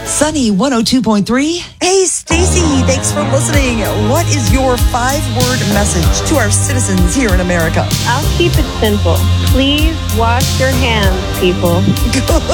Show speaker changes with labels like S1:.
S1: Sunny 102.3.
S2: Hey, Stacy, thanks for listening. What is your 5-word message to our citizens here in America?
S3: I'll keep it simple. Please wash your hands, people.